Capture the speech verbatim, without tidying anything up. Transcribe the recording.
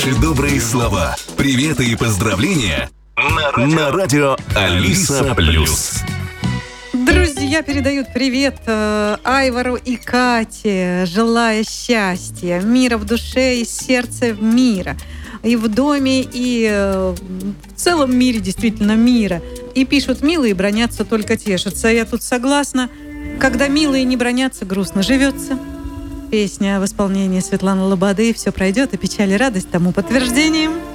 Ваши добрые слова, приветы и поздравления на радио, на радио Алиса Плюс. Друзья передают привет э, Айвару и Кате, желая счастья, мира в душе и сердце мира. И в доме, и э, в целом мире, действительно, мира. И пишут: милые бронятся, только тешатся. Я тут согласна. Когда милые не бронятся, грустно живется. Песня в исполнении Светланы Лободы «Все пройдет, и печаль и радость» тому подтверждением.